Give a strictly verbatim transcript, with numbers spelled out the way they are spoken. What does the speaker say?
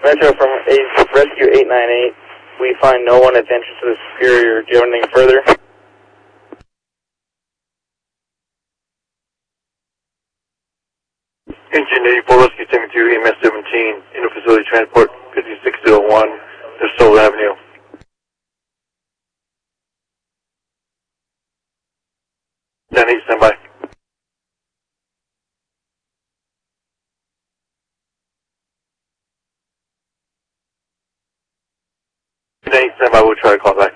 Metro from eight, Rescue eight nine eight. We find no one at the entrance to the Superior. Do you have anything further? Engine eighty-four, Rescue seventy-two, E M S seventeen, Inter-Facility Transport fifty-six oh one, to Soul Avenue. ten eight, stand by. ten eight, stand by, we'll try to call back.